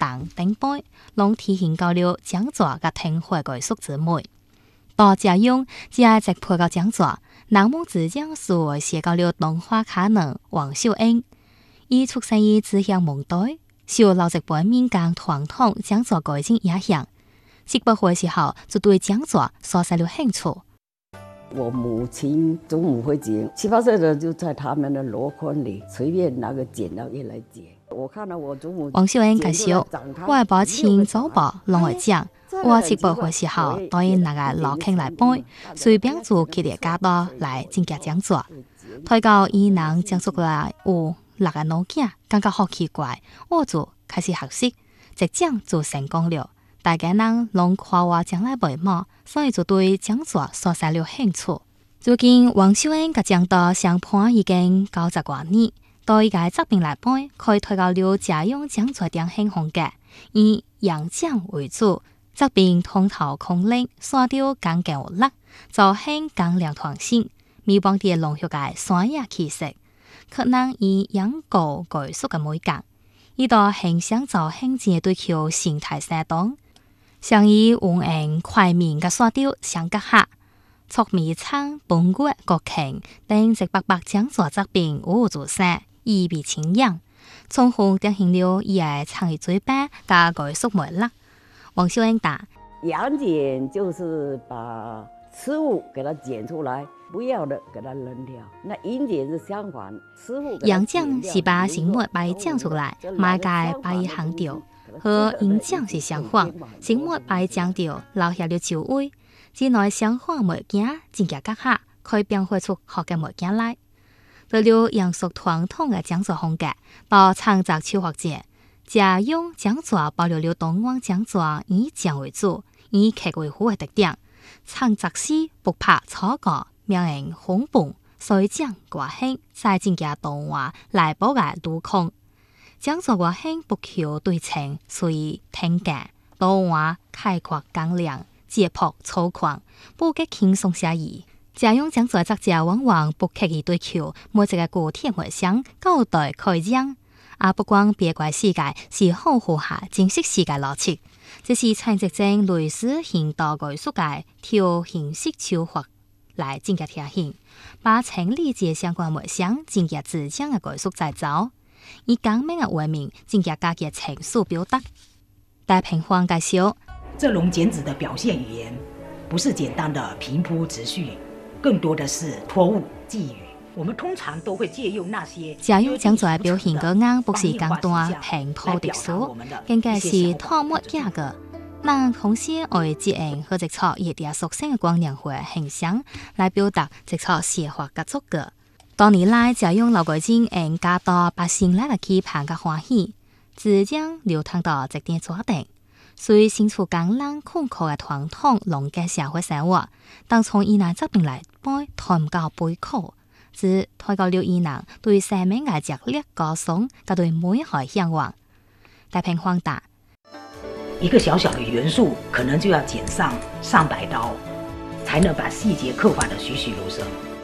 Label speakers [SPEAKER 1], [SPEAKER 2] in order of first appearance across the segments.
[SPEAKER 1] 港顶杯，拢体现到了讲座甲听会艺术之美。到家用只系直配到讲座，南梦之讲所写到了动画卡能王秀英，伊出生于志向蒙代，受老一辈民间传统讲座改进影响。18岁时候就对讲座所生了兴趣。
[SPEAKER 2] 我母亲祖母会剪，7、8岁的就在他们的箩筐里随便拿个剪刀一来剪。我看到我祖母。
[SPEAKER 1] 王秀英介绍，我的母亲祖母拢会讲。我18岁时候答应那个老坑来背，随便做系列家多来进行讲座。睇到伊人讲出来有6个脑筋，感觉好奇怪，我就开始学习，一讲就成功了。大家人拢夸我将来袂错，所以就对讲座所生了兴趣。最近王秀英甲讲到上盘已经90多年，对伊个作品来背，可以推到了家用讲座定型风格，以演讲为主。作品通透空灵，线条刚健有力，造型刚亮创新，弥补啲浓郁嘅山野气息，可能以养狗艺术嘅美感，伊到形象造型之对求形态生动，像以温硬快面嘅线条相结合，粗眉苍、本骨国庆等直白白讲座作品五五组色，意味清扬，充分展现了伊嘅创意嘴巴加艺术魅力。王秀英答：
[SPEAKER 2] 养剪就是把吃物给它剪出来，不要的给它扔掉。那银剪是相反，吃物。
[SPEAKER 1] 养酱是把形物把酱出来，马盖把伊行掉，和银酱是相反，形物把酱掉，留下了酒味。之内相反物件真结合，可以变化出好嘅物件来。到了杨属传统嘅讲座风格，到创作秋学节。家用讲座保留了东方讲座以讲为主、以客为辅的特点。创作时不怕草稿，命人红本，所以讲外形再增加动画来补个路况。讲座外形不求对称，所以听感动画开阔刚亮、节朴粗犷，不给轻松写意。家用讲座作者往往不刻意对求每一个个体回想交代开讲。不光别怪世界是好好下正式世界逻辑，这是产值正类似现代艺术界挑形式手法来增加贴现，把情理节相关物想增加自强的艺术再造，以简明的画面增加家己的情绪表达。戴平方介绍，
[SPEAKER 3] 这种剪纸的表现语言，不是简单的平铺直叙，更多的是托物寄语。我们通常都会借用那些
[SPEAKER 1] 家用讲座的表现个硬不是简单平铺直叙，更加是套模架个。但同时为接应和直撮热点属性的光亮化形象来表达直撮写法嘅足个。多年来，家用老改进应加到百姓来的期盼嘅欢喜，只将流淌到直点抓定。虽身处艰难困苦嘅传统农嘅社会生活，但从以南这边来背谈唔到背苦。只推到了伊人对生命嘅热烈歌颂，甲对美好向往。大平方答：
[SPEAKER 3] 一个小小的元素，可能就要剪上100刀，才能把细节刻画得栩栩如生。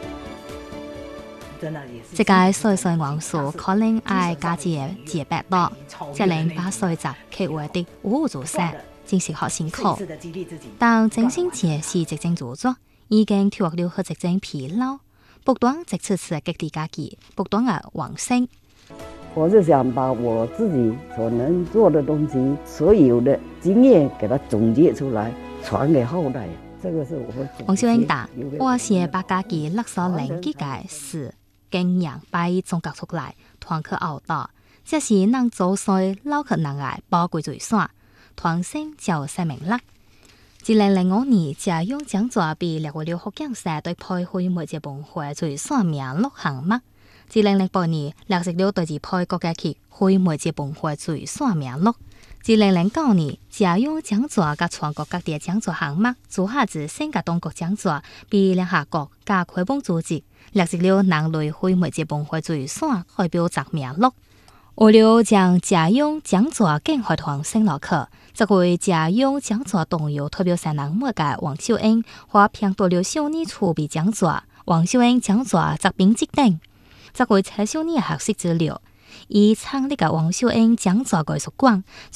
[SPEAKER 1] 这个岁岁元素可能爱加节800刀，才能把碎集刻画的五五组色，真是好辛苦。但整心节是直正著作，已经脱了好直正疲劳。不断一次次激励家己，不断的往生。
[SPEAKER 2] 我是想把我自己所能做的东西，所有的经验给它总结出来，传给后代。这个是我。
[SPEAKER 1] 王秀英答：我是把家己勒索零几个事经验把总结出来，传去后代。这是咱祖辈老客人的宝贵财产，传承就有生命力。2005年，家用讲座被列为了福建省对配会媒节文化最上名录项目。2008年，列入了对自配国家级会媒节文化最上名录。2009年，家用讲座甲全国各地讲座项目组合自省甲中国讲座被联合国甲开放组织列入了人类会媒节文化最上代表作名录。为了将家用讲座更好传承落去，这回家用讲座动摇代表三人物嘅王秀英，和偏多了少年储备讲座，王秀英讲座作品集等。这回采少年嘅学习资料，以创立嘅王秀英讲座艺术馆，